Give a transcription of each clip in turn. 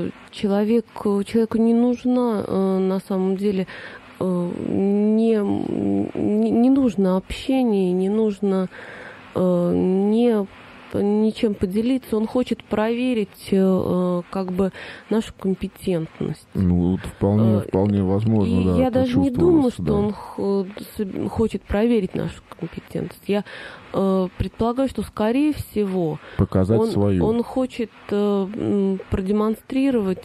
человеку не нужна на самом деле не нужно общение, не нужно ничем поделиться. Он хочет проверить как бы нашу компетентность. Ну, вполне возможно, и да. Я даже не думаю, что да. он хочет проверить нашу компетентность. Я предполагаю, что, скорее всего, показать свою. Он хочет продемонстрировать,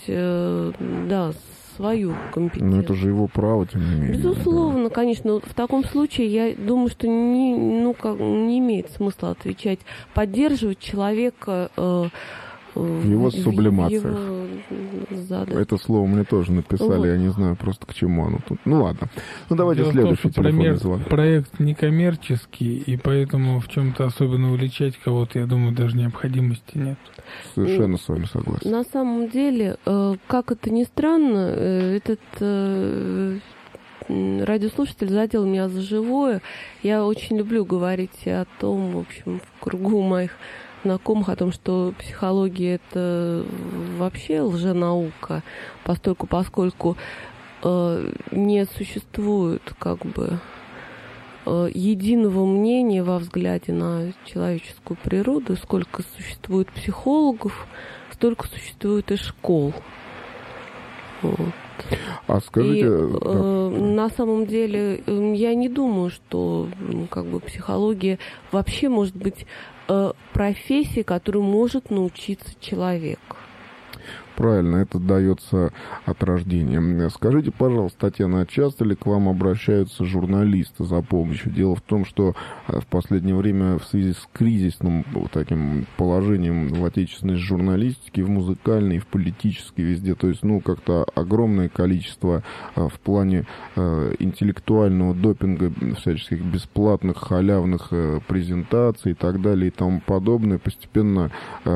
свою компетентность. Но это же его право, тем не менее. Безусловно, конечно. В таком случае, я думаю, что не имеет смысла отвечать, поддерживать человека в его сублимациях. Это слово мне тоже написали, я не знаю просто к чему оно тут. Ну ладно. Ну давайте следующий телефонный звонок. Проект некоммерческий, и поэтому в чем-то особенно уличать кого-то, я думаю, даже необходимости нет. Совершенно с вами согласен. На самом деле, как это ни странно, этот радиослушатель задел меня за живое. Я очень люблю говорить о том, в общем, в кругу моих знакомых, о том, что психология — это вообще лженаука, поскольку не существует как бы единого мнения во взгляде на человеческую природу. Сколько существует психологов, столько существует и школ. Вот. А скажите... На самом деле, я не думаю, что как бы психология вообще может быть профессией, которой может научиться человек. Правильно, это дается от рождения. Скажите, пожалуйста, Татьяна, часто ли к вам обращаются журналисты за помощью? Дело в том, что в последнее время в связи с кризисным таким положением в отечественной журналистике, в музыкальной, в политической, везде, то есть, как-то огромное количество в плане интеллектуального допинга, всяческих бесплатных, халявных презентаций и так далее и тому подобное, постепенно,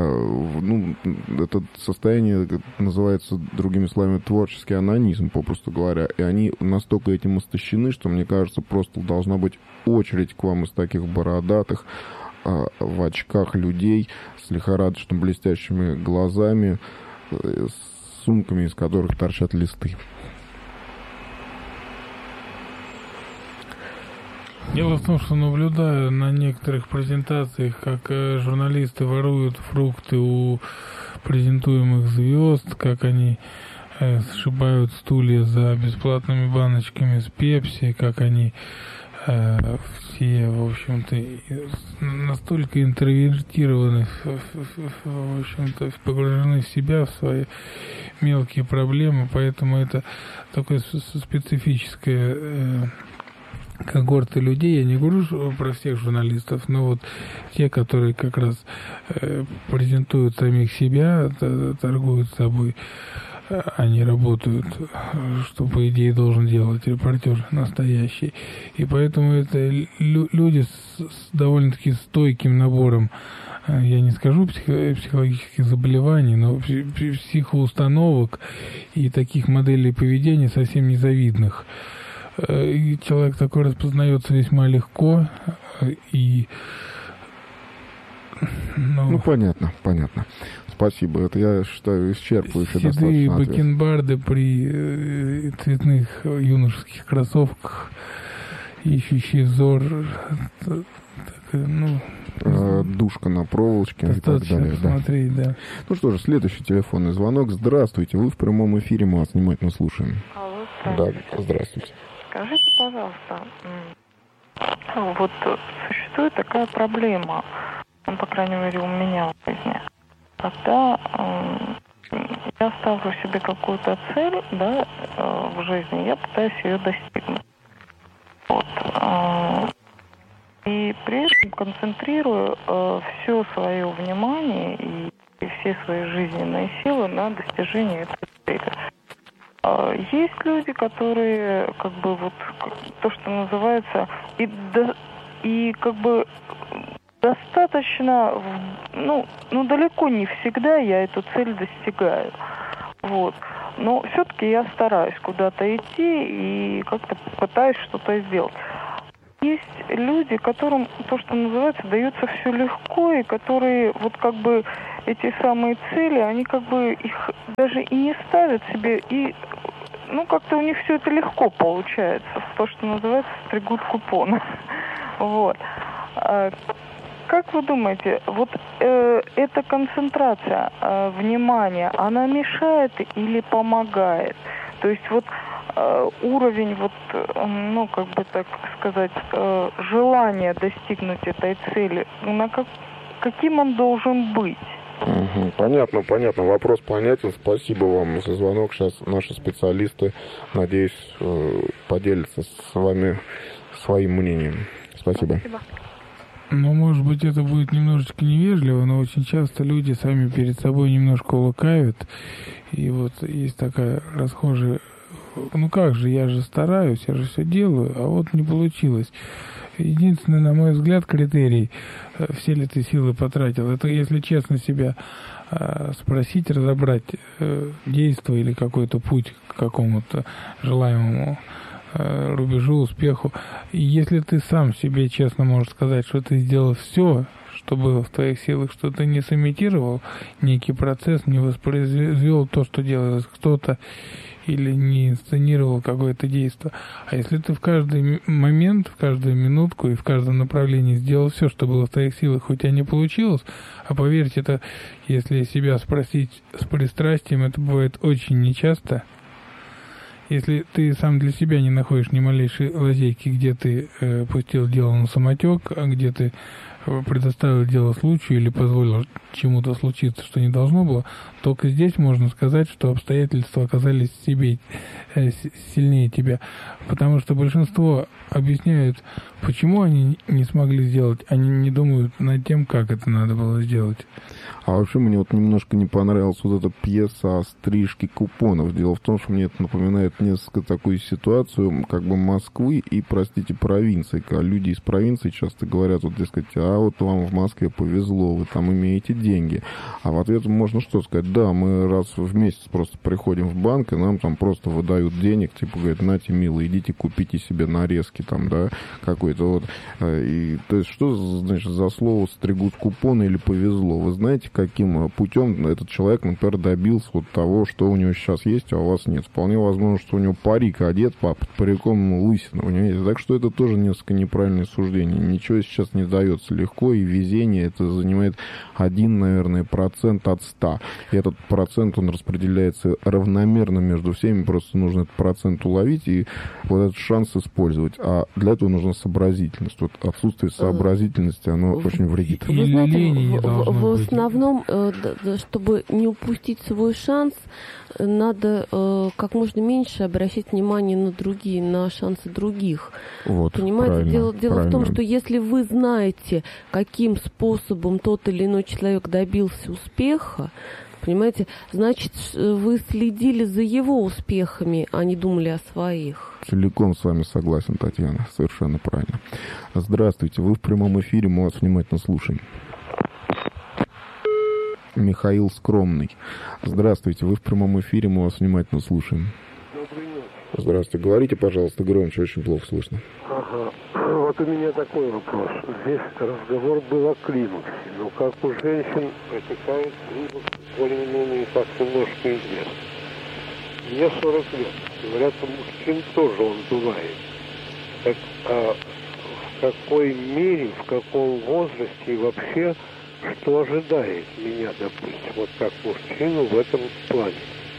это состояние называется, другими словами, творческий анонизм, попросту говоря. И они настолько этим истощены, что, мне кажется, просто должна быть очередь к вам из таких бородатых, в очках людей с лихорадочно блестящими глазами, с сумками, из которых торчат листы. Дело в том, что наблюдаю на некоторых презентациях, как журналисты воруют фрукты у презентуемых звезд, как они сшибают стулья за бесплатными баночками с пепси, как они все, в общем-то, настолько интровертированы, в общем-то, погружены в себя, в свои мелкие проблемы, поэтому это такое специфическое когорты людей, я не говорю про всех журналистов, но вот те, которые как раз презентуют самих себя, торгуют собой, они работают, что, по идее, должен делать репортер настоящий. И поэтому это люди с довольно-таки стойким набором, я не скажу психологических заболеваний, но психоустановок и таких моделей поведения совсем незавидных. И человек такой распознается весьма легко и... понятно. Спасибо. Это, я считаю, исчерпывающе достаточно. Седые бакенбарды при цветных юношеских кроссовках, ищущий взор, душка на проволочке и так далее. Посмотреть, да. Ну что же, следующий телефонный звонок. Здравствуйте, вы в прямом эфире, мы вас внимательно слушаем. Алло, здравствуйте. Да, здравствуйте. Скажите, пожалуйста, вот существует такая проблема, по крайней мере, у меня в жизни, когда я ставлю себе какую-то цель, да, в жизни, я пытаюсь ее достигнуть. Вот. И при этом концентрирую все свое внимание и все свои жизненные силы на достижении этой цели. Есть люди, которые как бы вот то, что называется, и как бы достаточно, далеко не всегда я эту цель достигаю. Вот. Но все-таки я стараюсь куда-то идти и как-то пытаюсь что-то сделать. Есть люди, которым то, что называется, дается все легко, и которые вот как бы эти самые цели, они как бы их даже и не ставят себе, и как-то у них все это легко получается, то, что называется, стригут купоны. Вот. Как вы думаете, вот эта концентрация внимания, она мешает или помогает? То есть вот уровень, как бы так сказать, желания достигнуть этой цели, каким он должен быть? Угу. Понятно. Вопрос понятен. Спасибо вам за звонок. Сейчас наши специалисты, надеюсь, поделятся с вами своим мнением. Спасибо. Может быть, это будет немножечко невежливо, но очень часто люди сами перед собой немножко лукавят. И вот есть такая расхожая: как же, я же стараюсь, я же все делаю, а вот не получилось. Единственный, на мой взгляд, критерий, все ли ты силы потратил, это если честно себя спросить, разобрать действие или какой-то путь к какому-то желаемому рубежу, успеху. И если ты сам себе честно можешь сказать, что ты сделал все, что было в твоих силах, что ты не сымитировал некий процесс, не воспроизвел то, что делает кто-то, или не инсценировал какое-то действие. А если ты в каждый момент, в каждую минутку и в каждом направлении сделал все, что было в твоих силах, хоть у тебя не получилось, а поверьте, это, если себя спросить с пристрастием, это бывает очень нечасто. Если ты сам для себя не находишь ни малейшей лазейки, где ты пустил дело на самотек, а где ты предоставил дело случаю или позволил чему-то случиться, что не должно было, только здесь можно сказать, что обстоятельства оказались сильнее тебя. Потому что большинство объясняют, почему они не смогли сделать, они не думают над тем, как это надо было сделать. А вообще мне немножко не понравилась вот эта пьеса о стрижке купонов. Дело в том, что мне это напоминает несколько такую ситуацию, как бы Москвы и, провинции. Когда люди из провинции часто говорят, дескать, вот вам в Москве повезло, вы там имеете деньги. А в ответ можно что сказать? Да, мы раз в месяц просто приходим в банк, и нам там просто выдают денег, говорят, нате, милый, идите купите себе нарезки там, да, какой-то И, то есть, что значит за слово стригут купоны или повезло? Вы знаете, каким путем этот человек, например, добился того, что у него сейчас есть, а у вас нет? Вполне возможно, что у него парик одет, под париком лысина, понимаете? Так что это тоже несколько неправильное суждение. Ничего сейчас не дается легко, и везение это занимает 1, наверное, процент от 100. И этот процент, он распределяется равномерно между всеми, просто нужно этот процент уловить и вот этот шанс использовать. А для этого нужна сообразительность. Отсутствие сообразительности, оно очень вредит. Вы знаете, в основном, чтобы не упустить свой шанс, надо как можно меньше обращать внимание на шансы других. Понимаете, дело в том, что если вы знаете, каким способом тот или иной человек добился успеха, понимаете, значит, вы следили за его успехами, а не думали о своих. Целиком с вами согласен, Татьяна. Совершенно правильно. Здравствуйте, вы в прямом эфире, мы вас внимательно слушаем. Михаил Скромный. Здравствуйте, вы в прямом эфире, мы вас внимательно слушаем. Добрый вечер. Здравствуйте. Говорите, пожалуйста, громче, очень плохо слышно. Ага. Вот у меня такой вопрос. Здесь разговор был о климаксе, но как у женщин протекает климакс более-менее как-то немножко известно. Мне 40 лет. Говорят, у мужчин тоже он бывает. Так, в какой мере, в каком возрасте и вообще, что ожидает меня, допустим, вот как мужчину в этом плане?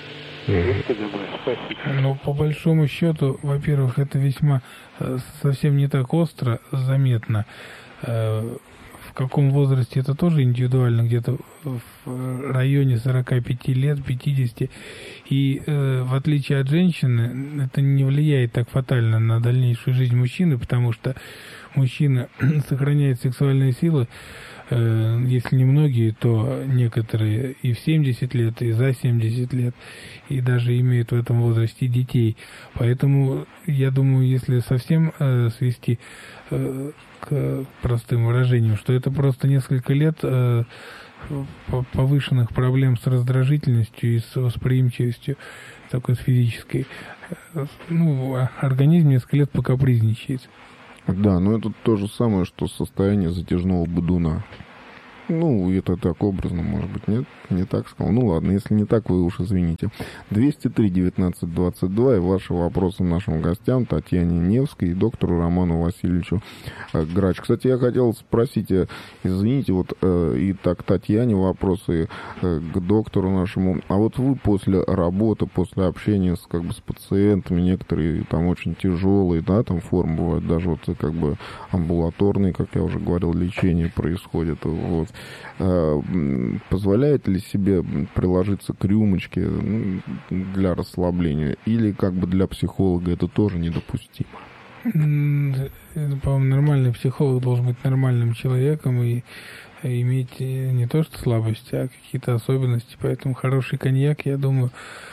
По большому счету, во-первых, это весьма совсем не так остро заметно. В каком возрасте это тоже индивидуально, где-то в районе 45 лет, 50. И в отличие от женщины, это не влияет так фатально на дальнейшую жизнь мужчины, потому что мужчина сохраняет сексуальные силы, если не многие, то некоторые и в 70 лет, и за 70 лет, и даже имеют в этом возрасте детей. Поэтому, я думаю, если совсем свести к простым выражениям, что это просто несколько лет повышенных проблем с раздражительностью и с восприимчивостью, такой с физической. Организм несколько лет покапризничает. Да, но это то же самое, что состояние затяжного бодуна. Ну, это так образно, может быть, нет? Не так сказал. Ну, ладно, если не так, вы уж извините. 203-19-22 и ваши вопросы нашим гостям Татьяне Невской и доктору Роману Васильевичу Грач. Кстати, я хотел спросить, извините, вот и так Татьяне вопросы, к доктору нашему. А вот вы после работы, после общения с, как бы, с пациентами, некоторые там очень тяжелые, да, там формы бывают, даже вот как бы амбулаторные, как я уже говорил, лечение происходит, вот. Позволяет ли себе приложиться к рюмочке для расслабления? Или как бы для психолога это тоже недопустимо? По-моему, нормальный психолог должен быть нормальным человеком и иметь не то что слабости, а какие-то особенности. Поэтому хороший коньяк, я думаю,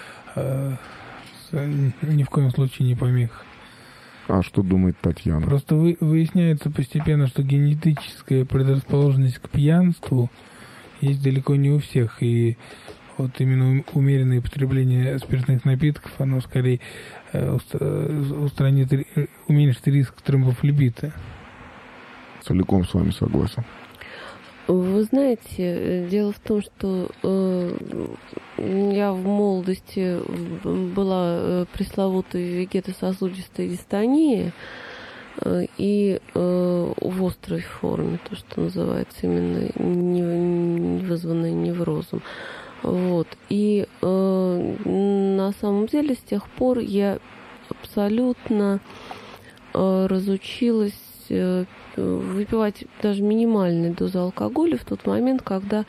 ни в коем случае не помеха. А что думает Татьяна? Просто выясняется постепенно, что генетическая предрасположенность к пьянству есть далеко не у всех. И вот именно умеренное потребление спиртных напитков, оно скорее уменьшит риск тромбофлебита. Целиком с вами согласен. Вы знаете, дело в том, что я в молодости была пресловутой вегетососудистой дистонией и в острой форме, то, что называется именно вызванной неврозом. Вот. И на самом деле с тех пор я абсолютно разучилась выпивать даже минимальные дозы алкоголя в тот момент, когда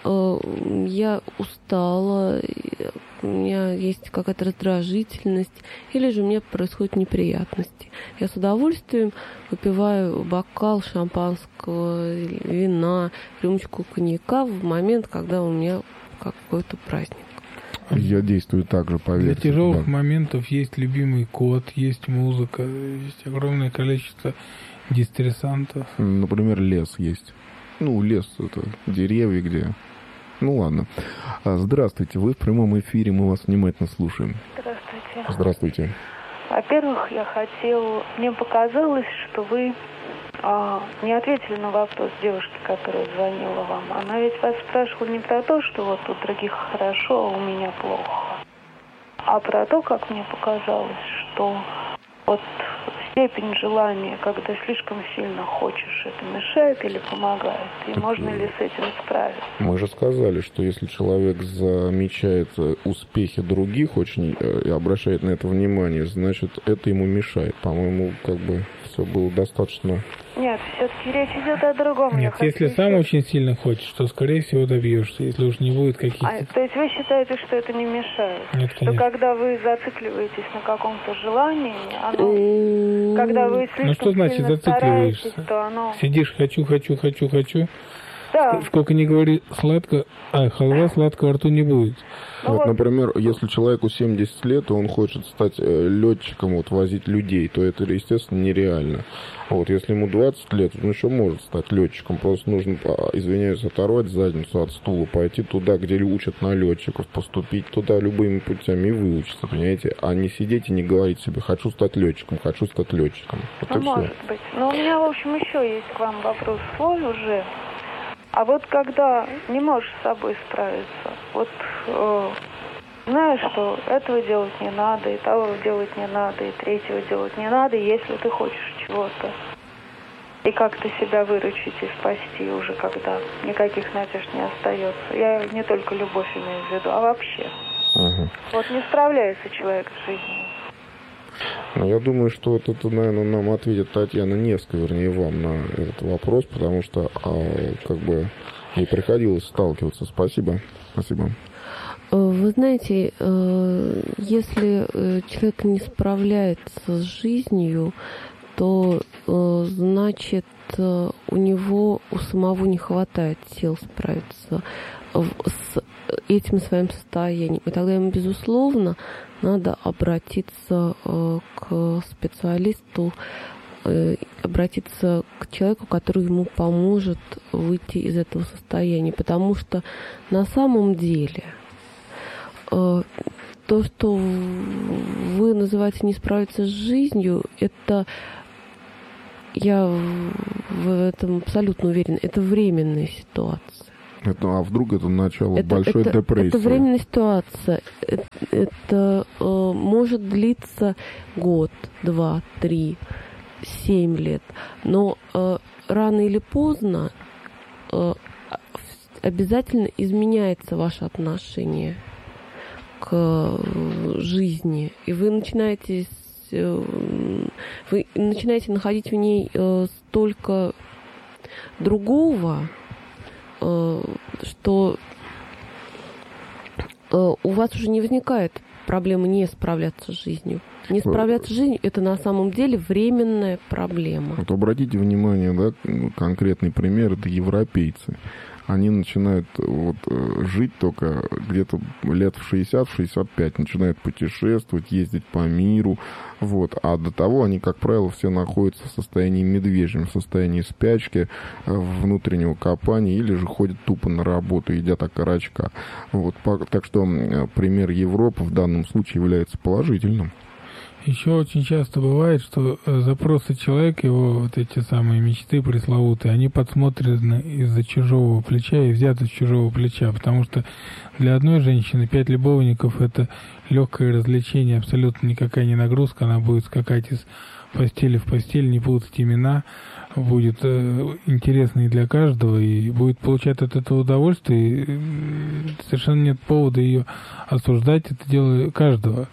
я устала, у меня есть какая-то раздражительность, или же у меня происходят неприятности. Я с удовольствием выпиваю бокал шампанского, вина, рюмочку коньяка в момент, когда у меня какой-то праздник. Я действую так же, поверьте. Для тяжелых моментов есть любимый кот, есть музыка, есть огромное количество дистрессантов. Например, лес есть. Ну, лес — это деревья, где... Ну, ладно. Здравствуйте, вы в прямом эфире, мы вас внимательно слушаем. Здравствуйте. Здравствуйте. Во-первых, мне показалось, что вы не ответили на вопрос девушки, которая звонила вам. Она ведь вас спрашивала не про то, что вот у других хорошо, а у меня плохо, а про то, как мне показалось, что вот степень желания, когда слишком сильно хочешь, это мешает или помогает? И так можно ли с этим справиться? Мы же сказали, что если человек замечает успехи других очень и обращает на это внимание, значит, это ему мешает. По-моему, как бы все было достаточно... Нет, все-таки речь идет о другом. Нет, если сам очень сильно хочешь, то, скорее всего, добьешься, если уж не будет каких-то... То есть вы считаете, что это не мешает? Нет, что конечно. Когда вы зацикливаетесь на каком-то желании, оно... Когда вы слишком ну, что значит сильно зацикливаешься? стараетесь, то оно... Сидишь, хочу. Да. Сколько ни говори сладко, халва сладко во рту не будет. Ну, вот, например, если человеку 70 лет, и он хочет стать летчиком, вот, возить людей, то это, естественно, нереально. Вот, если ему 20 лет, он еще может стать летчиком. Просто нужно, извиняюсь, оторвать задницу от стула, пойти туда, где учат на летчиков, поступить туда любыми путями и выучиться, понимаете? А не сидеть и не говорить себе: хочу стать летчиком. Вот ну, может быть. Но у меня, в общем, еще есть к вам вопрос свой уже. А вот когда не можешь с собой справиться, вот знаешь, что этого делать не надо, и того делать не надо, и третьего делать не надо, если ты хочешь чего-то. И как ты себя выручить и спасти уже, когда никаких надежд не остается. Я не только любовь имею в виду, а вообще. Угу. Вот не справляется человек с жизнью. Ну, я думаю, что это, наверное, нам ответит Татьяна Невская, вернее, вам на этот вопрос, потому что как бы ей приходилось сталкиваться. Спасибо. Вы знаете, если человек не справляется с жизнью, то значит у него у самого не хватает сил справиться с этим своим состоянием. И тогда ему, безусловно, надо обратиться к специалисту, обратиться к человеку, который ему поможет выйти из этого состояния. Потому что на самом деле то, что вы называете не справиться с жизнью, это я в этом абсолютно уверена, это временная ситуация. А вдруг это начало большой депрессии? Это временная ситуация. Это может длиться год, 2, 3, 7 лет. Но рано или поздно обязательно изменяется ваше отношение к жизни. И вы начинаете находить в ней столько другого, что у вас уже не возникает проблемы не справляться с жизнью. Не справляться с жизнью – это на самом деле временная проблема. Вот обратите внимание, да, конкретный пример – это европейцы. Они начинают жить только где-то лет в 60-65, начинают путешествовать, ездить по миру, а до того они, как правило, все находятся в состоянии медвежьем, в состоянии спячки, внутреннего копания, или же ходят тупо на работу, едят окорочка. Так что пример Европы в данном случае является положительным. Еще очень часто бывает, что запросы человека, его эти самые мечты пресловутые, они подсмотрены из-за чужого плеча и взяты с чужого плеча, потому что для одной женщины 5 любовников – это легкое развлечение, абсолютно никакая не нагрузка, она будет скакать из постели в постель, не путать имена, будет интересно и для каждого, и будет получать от этого удовольствие, и совершенно нет повода ее осуждать, это дело каждого.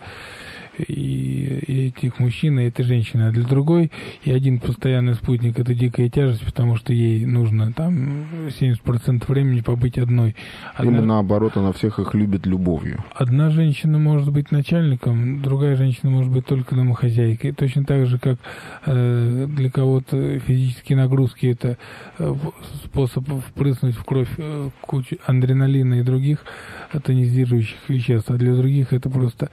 И этих мужчин, и этой женщины. А для другой и один постоянный спутник – это дикая тяжесть, потому что ей нужно там 70% времени побыть одной. Или наоборот, она всех их любит любовью. Одна женщина может быть начальником, другая женщина может быть только домохозяйкой. Точно так же, как для кого-то физические нагрузки – это способ впрыснуть в кровь кучу адреналина и других тонизирующих веществ, а для других это просто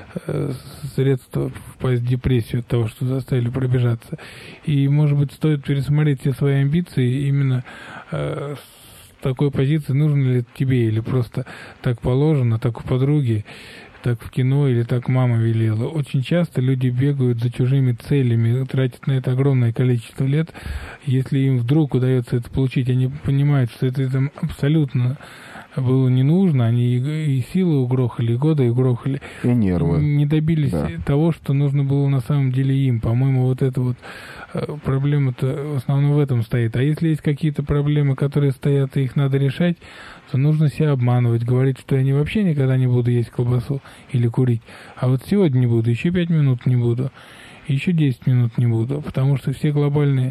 средство впасть в депрессию от того, что заставили пробежаться. И, может быть, стоит пересмотреть все свои амбиции именно с такой позиции, нужно ли это тебе, или просто так положено, так у подруги, так в кино, или так мама велела. Очень часто люди бегают за чужими целями, тратят на это огромное количество лет. Если им вдруг удается это получить, они понимают, что это абсолютно было не нужно, они и силы угрохали, и годы угрохали. И нервы. Не добились того, что нужно было на самом деле им. По-моему, эта проблема-то в основном в этом стоит. А если есть какие-то проблемы, которые стоят, и их надо решать, то нужно себя обманывать, говорить, что я вообще никогда не буду есть колбасу или курить. А сегодня не буду, еще 5 минут не буду, еще 10 минут не буду. Потому что все глобальные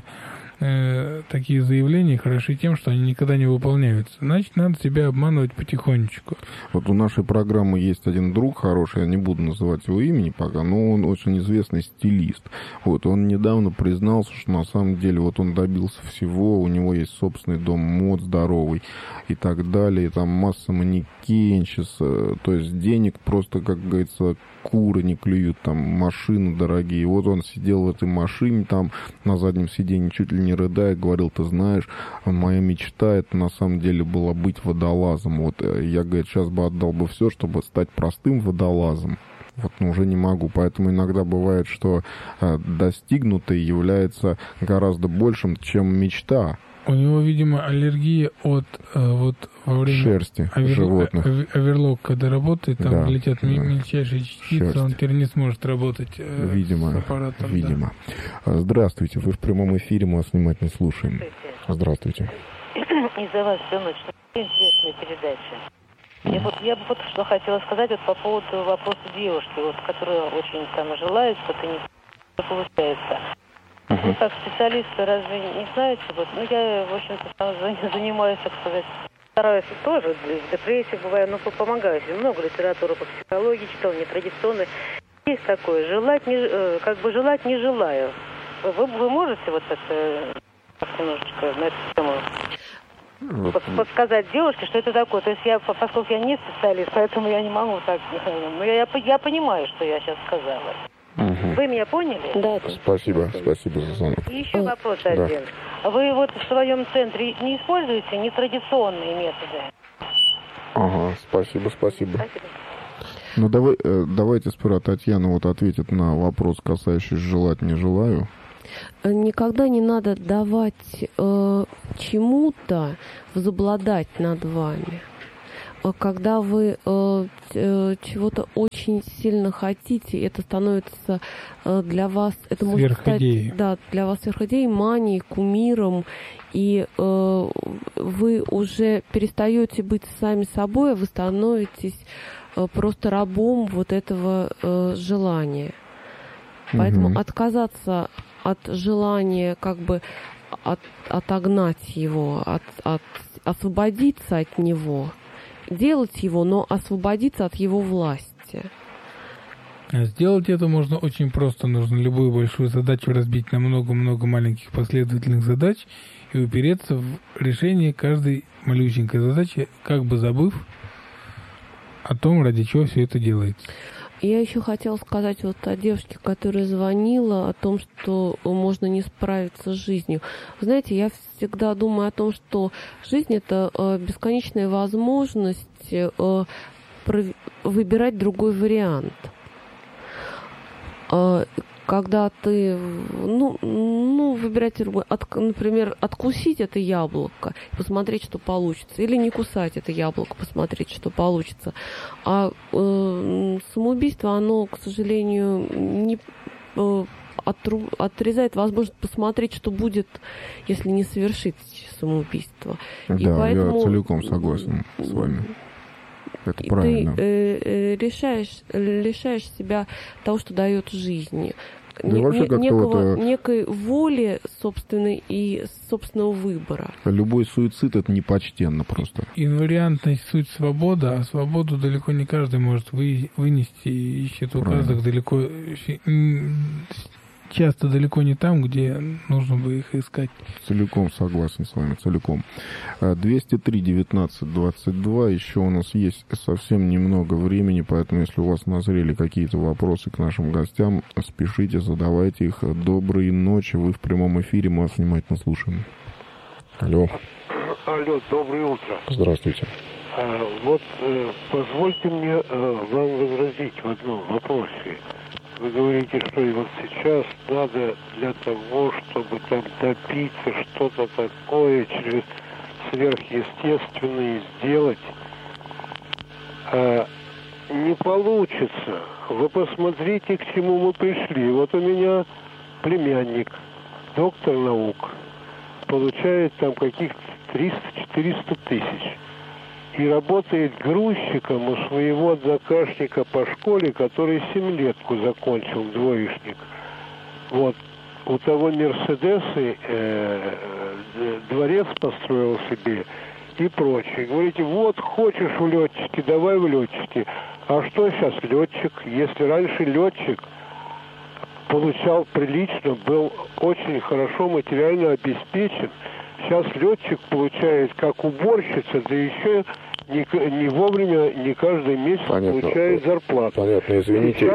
такие заявления хороши тем, что они никогда не выполняются. Значит, надо себя обманывать потихонечку. У нашей программы есть один друг хороший, я не буду называть его имени пока, но он очень известный стилист. Он недавно признался, что на самом деле он добился всего, у него есть собственный дом мод здоровый и так далее, и там масса манекенщиц, то есть денег просто, как говорится, куры не клюют, там машины дорогие. Он сидел в этой машине, там на заднем сиденье чуть ли не рыдая, говорил: ты знаешь, моя мечта, это на самом деле была быть водолазом. Я, говорит, сейчас бы отдал бы все, чтобы стать простым водолазом. Но уже не могу. Поэтому иногда бывает, что достигнутое является гораздо большим, чем мечта. У него, видимо, аллергия от во время шерсти животных. Оверлок, когда работает, там летят мельчайшие частицы, шерсть. Он теперь не сможет работать с аппаратом. Видимо. Да. Здравствуйте, вы в прямом эфире, мы вас внимательно слушаем. Здравствуйте. Из-за вас всю ночь интересная передача. Я бы что хотела сказать по поводу вопроса девушки, которая очень желает, что-то не получается. Вы как специалисты разве не знаете? Я, в общем-то, занимаюсь, так сказать, стараюсь тоже, в депрессии бываю, помогаю. Много литературы по психологии читал, нетрадиционной. Есть такое, желать не желаю. Вы можете немножечко на эту тему подсказать девушке, что это такое? То есть поскольку я не специалист, поэтому я не могу так. Но я понимаю, что я сейчас сказала. Вы меня поняли? Да. Спасибо за звонок. И еще вопрос один. Вы в своем центре не используете нетрадиционные методы? Ага, спасибо. Давайте сперва Татьяна ответит на вопрос, касающийся желать не желаю. Никогда не надо давать чему-то возобладать над вами. Когда вы чего-то очень сильно хотите, это становится для вас, это может стать, да, для вас сверхидеей, манией, кумиром, и вы уже перестаете быть сами собой, а вы становитесь просто рабом вот этого желания. Поэтому отказаться от желания, как бы отогнать его, освободиться от него, делать его, но освободиться от его власти. Сделать это можно очень просто. Нужно любую большую задачу разбить на много-много маленьких последовательных задач и упереться в решение каждой малюсенькой задачи, как бы забыв о том, ради чего все это делается. Я еще хотела сказать вот о девушке, которая звонила, о том, что можно не справиться с жизнью. Вы знаете, я всегда думаю о том, что жизнь — это бесконечная возможность выбирать другой вариант. Когда ты, выбирать, например, откусить это яблоко, посмотреть, что получится, или не кусать это яблоко, посмотреть, что получится. А самоубийство, оно, к сожалению, не отрезает возможность посмотреть, что будет, если не совершить самоубийство. Да, и поэтому, я целиком согласен с вами. Это правильно. Ты лишаешь себя того, что дает жизнь. Да некой воли собственной и собственного выбора. Любой суицид — это непочтенно просто. Инвариантность — суть свобода, а свободу далеко не каждый может вынести, и ищет у каждого далеко, часто далеко не там, где нужно бы их искать. Целиком согласен с вами, целиком. 203-19-22, еще у нас есть совсем немного времени, поэтому если у вас назрели какие-то вопросы к нашим гостям, спешите, задавайте их. Доброй ночи, вы в прямом эфире, мы вас внимательно слушаем. Алло. Алло, доброе утро. Здравствуйте. Позвольте мне вам возразить в одном вопросе. Вы говорите, что и вот сейчас надо для того, чтобы там добиться что-то такое через сверхъестественное сделать. Не получится. Вы посмотрите, к чему мы пришли. Вот у меня племянник, доктор наук, получает там каких-то 300-400 тысяч. И работает грузчиком у своего однокашника по школе, который 7-летку закончил, двоечник. Вот. У того Мерседесы дворец построил себе и прочее. Говорите, вот хочешь в летчике, давай в летчике. А что сейчас летчик? Если раньше летчик получал прилично, был очень хорошо материально обеспечен, сейчас летчик получает как уборщица, да еще не вовремя, не каждый месяц получает зарплату. Понятно, извините,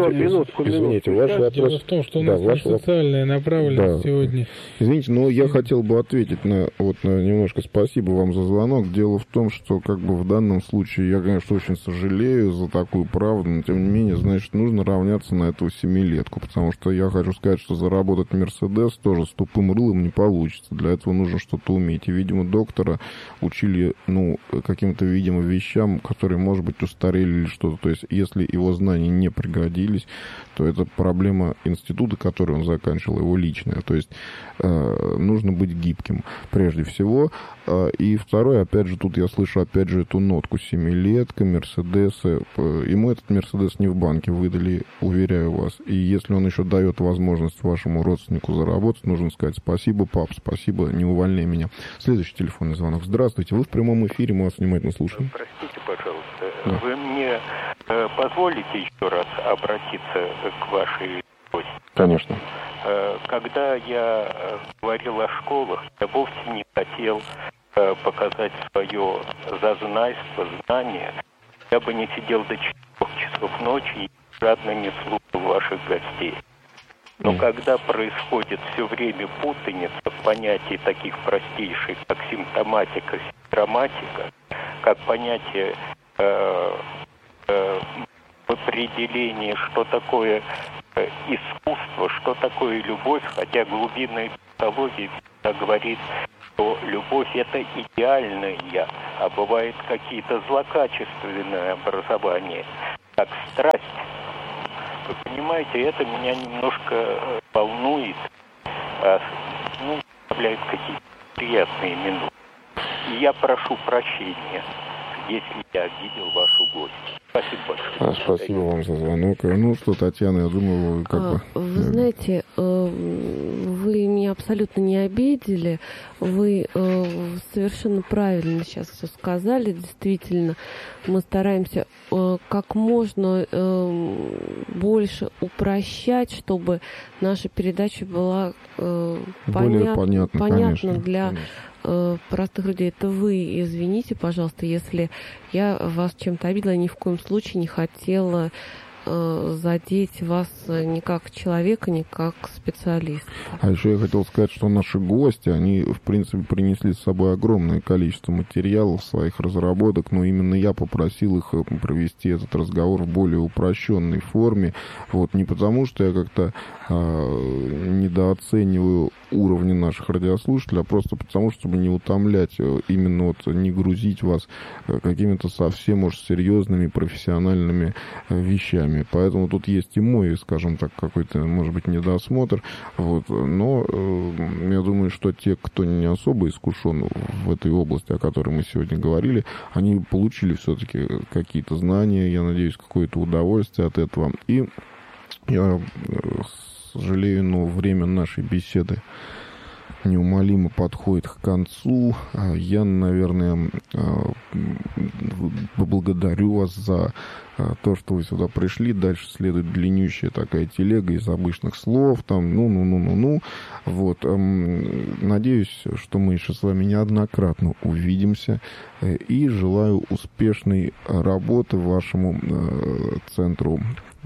ваш вопрос... Дело в том, что у нас социальная направленность сегодня. Извините, но я хотел бы ответить на немножко спасибо вам за звонок. Дело в том, что как бы в данном случае я, конечно, очень сожалею за такую правду, но тем не менее, значит, нужно равняться на эту 7-летку, потому что я хочу сказать, что заработать Мерседес тоже с тупым рылом не получится. Для этого нужно что-то уметь. И, видимо, доктора учили, каким-то, видимо, вещам, которые, может быть, устарели или что-то. То есть, если его знания не пригодились, то это проблема института, который он заканчивал, его личная. То есть, нужно быть гибким, прежде всего. И второе, опять же, тут я слышу, опять же, эту нотку. 7-летка, Мерседесы. Ему этот Мерседес не в банке выдали, уверяю вас. И если он еще дает возможность вашему родственнику заработать, нужно сказать: спасибо, пап, спасибо, не увольняй меня. Следующий телефонный звонок. Здравствуйте, вы в прямом эфире, мы вас внимательно слушаем. Простите, пожалуйста, вы мне позволите еще раз обратиться к вашей гости? Конечно. Когда я говорил о школах, я вовсе не хотел показать свое зазнайство, знание. Я бы не сидел до 4 часов ночи и жадно не слушал ваших гостей. Но когда происходит все время путаница в понятии таких простейших, как симптоматика, симптоматика, как понятие определения, что такое искусство, что такое любовь, хотя глубинная психология говорит, что любовь — это идеальная, а бывает какие-то злокачественные образования, как страсть. Вы понимаете, это меня немножко волнует, оставляет какие-то приятные минуты. И я прошу прощения, если я обидел вашу гостью. Спасибо большое. Спасибо вам за звонок. Ну что, Татьяна, я думаю, Вы знаете, вы меня абсолютно не обидели. Вы совершенно правильно сейчас все сказали. Действительно, мы стараемся как можно больше упрощать, чтобы наша передача была более понятна для простых людей. Это вы, извините, пожалуйста, если я вас чем-то обидела, я ни в коем случае не хотела задеть вас ни как человека, ни как специалиста. А еще я хотел сказать, что наши гости, они, в принципе, принесли с собой огромное количество материалов, своих разработок, но именно я попросил их провести этот разговор в более упрощенной форме. Вот, не потому, что я как-то недооцениваю уровни наших радиослушателей, а просто потому, чтобы не утомлять, именно вот не грузить вас какими-то совсем уж серьезными профессиональными вещами. Поэтому тут есть и мой, скажем так, какой-то, может быть, недосмотр. Вот. Но я думаю, что те, кто не особо искушен в этой области, о которой мы сегодня говорили, они получили все-таки какие-то знания, я надеюсь, какое-то удовольствие от этого. И я сожалею, но время нашей беседы неумолимо подходит к концу. Я, наверное, поблагодарю вас за то, что вы сюда пришли. Дальше следует длиннющая такая телега из обычных слов, там, Вот. Надеюсь, что мы еще с вами неоднократно увидимся. И желаю успешной работы вашему центру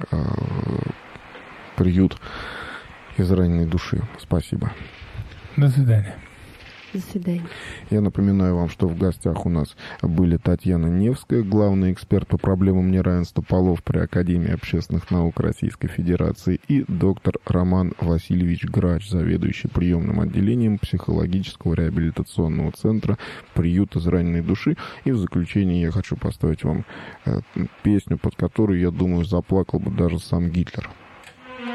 «Приют израненной души». Спасибо. До свидания. До свидания. Я напоминаю вам, что в гостях у нас были Татьяна Невская, главный эксперт по проблемам неравенства полов при Академии общественных наук Российской Федерации, и доктор Роман Васильевич Грач, заведующий приемным отделением психологического реабилитационного центра «Приют израненной души». И в заключение я хочу поставить вам песню, под которую, я думаю, заплакал бы даже сам Гитлер.